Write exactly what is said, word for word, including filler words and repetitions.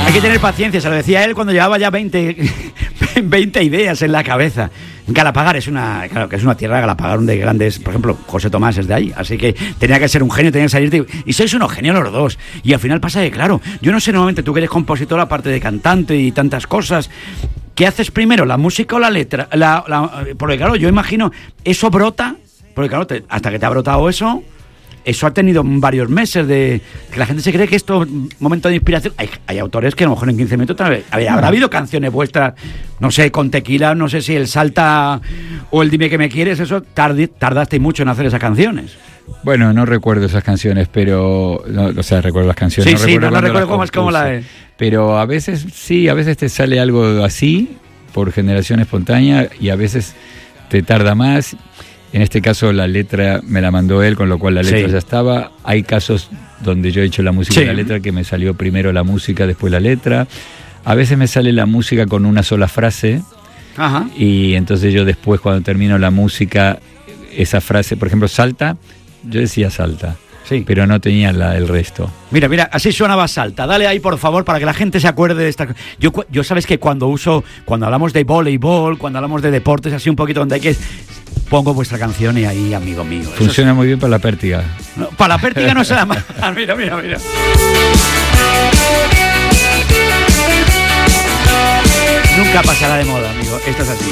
Hay que tener paciencia, se lo decía él cuando llevaba ya veinte, veinte ideas en la cabeza. Galapagar es una, claro, que es una tierra, Galapagar, de grandes, por ejemplo, José Tomás es de ahí, así que tenía que ser un genio, tenía que salir de, y sois unos genios los dos, y al final pasa que, claro, yo no sé, normalmente tú que eres compositor, aparte de cantante y tantas cosas, ¿qué haces primero, la música o la letra? La, la, porque claro, yo imagino, eso brota, porque claro, te, hasta que te ha brotado eso... Eso ha tenido varios meses de que la gente se cree que esto es un momento de inspiración. Hay, hay autores que a lo mejor en quince minutos tal, habrá, habrá habido canciones vuestras, no sé, con Tequila, no sé si el Salta o el Dime que me quieres, eso tardi, tardaste mucho en hacer esas canciones. Bueno, no recuerdo esas canciones, pero no, o sea, recuerdo las canciones. Sí, no sí, recuerdo no, no recuerdo cómo es como la de... Pero a veces sí, a veces te sale algo así por generación espontánea y a veces te tarda más. En este caso la letra me la mandó él, con lo cual la letra sí. ya estaba. Hay casos donde yo he hecho la música sí. y la letra, que me salió primero la música, después la letra. A veces me sale la música con una sola frase. Ajá. Y entonces yo después, cuando termino la música, esa frase, por ejemplo, Salta, yo decía Salta. Sí. Pero no tenía la, el resto. Mira, mira, así sonaba Salta. Dale ahí, por favor, para que la gente se acuerde de esta... Yo, yo sabes que cuando uso, cuando hablamos de voleibol, cuando hablamos de deportes, así un poquito donde hay que... Pongo vuestra canción y ahí, amigo mío. Funciona es... muy bien para la pértiga. No, para la pértiga no se la más. Mira, mira, mira. Nunca pasará de moda, amigo. Esto es así.